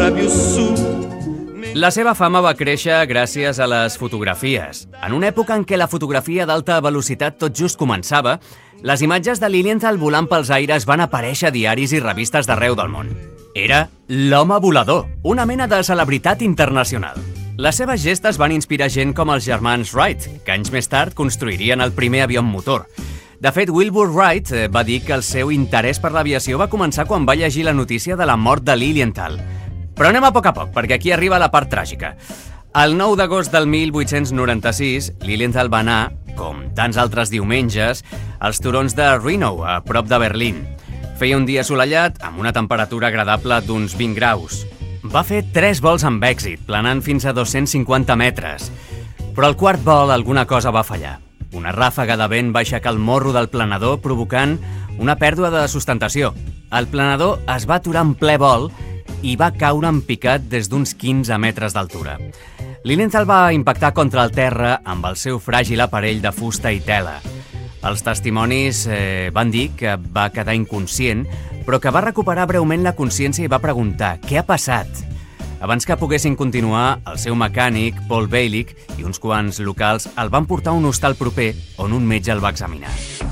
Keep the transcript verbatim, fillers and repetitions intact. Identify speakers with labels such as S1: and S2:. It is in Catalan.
S1: lábios sul.
S2: La seva fama va créixer gràcies a les fotografies. En una època en què la fotografia d'alta velocitat tot just començava, les imatges de Lilienthal volant pels aires van aparèixer a diaris i revistes d'arreu del món. Era l'home volador, una mena de celebritat internacional. Les seves gestes van inspirar gent com els germans Wright, que anys més tard construirien el primer avió amb motor. De fet, Wilbur Wright va dir que el seu interès per l'aviació va començar quan va llegir la notícia de la mort de Lilienthal. Però anem a poc a poc, perquè aquí arriba la part tràgica. El nou d'agost del mil vuit-cents noranta-sis, Lilienthal va anar, com tants altres diumenges, als turons de Rhinow, a prop de Berlín. Feia un dia assolellat, amb una temperatura agradable d'uns vint graus. Va fer tres vols amb èxit, planant fins a dos-cents cinquanta metres. Però al quart vol alguna cosa va fallar. Una ràfaga de vent va aixecar el morro del planador, provocant una pèrdua de sustentació. El planador es va aturar en ple vol i va caure en picat des d'uns quinze metres d'altura. Lilienthal va impactar contra el terra amb el seu fràgil aparell de fusta i tela. Els testimonis eh, van dir que va quedar inconscient, però que va recuperar breument la consciència i va preguntar què ha passat. Abans que poguessin continuar, el seu mecànic, Paul Bailich, i uns quants locals el van portar a un hostal proper on un metge el va examinar.